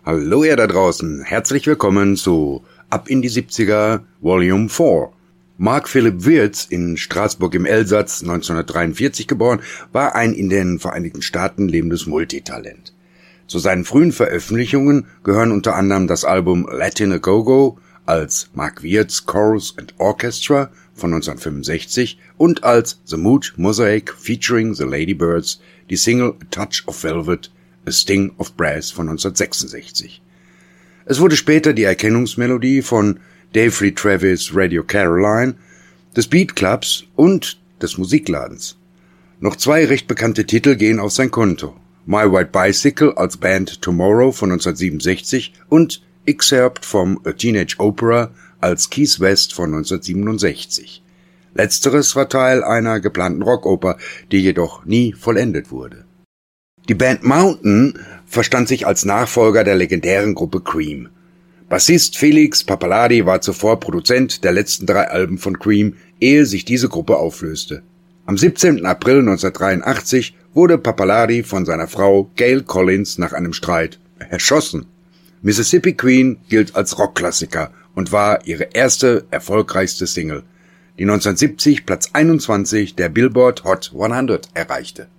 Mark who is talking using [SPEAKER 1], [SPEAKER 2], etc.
[SPEAKER 1] Hallo ihr da draußen, herzlich willkommen zu Ab in die 70er Volume 4. Mark Philipp Wirtz, in Straßburg im Elsass 1943 geboren, war ein in den Vereinigten Staaten lebendes Multitalent. Zu seinen frühen Veröffentlichungen gehören unter anderem das Album Latin A Go-Go als Mark Wirtz Chorus and Orchestra von 1965 und als The Mood Mosaic featuring The Ladybirds die Single A Touch of Velvet, A Sting of Brass von 1966. Es wurde später die Erkennungsmelodie von Dave Lee Travis' Radio Caroline, des Beat Clubs und des Musikladens. Noch zwei recht bekannte Titel gehen auf sein Konto. My White Bicycle als Band Tomorrow von 1967 und Excerpt from A Teenage Opera als Keith West von 1967. Letzteres war Teil einer geplanten Rockoper, die jedoch nie vollendet wurde. Die Band Mountain verstand sich als Nachfolger der legendären Gruppe Cream. Bassist Felix Pappalardi war zuvor Produzent der letzten 3 Alben von Cream, ehe sich diese Gruppe auflöste. Am 17. April 1983 wurde Pappalardi von seiner Frau Gail Collins nach einem Streit erschossen. Mississippi Queen gilt als Rockklassiker und war ihre erste erfolgreichste Single, die 1970 Platz 21 der Billboard Hot 100 erreichte.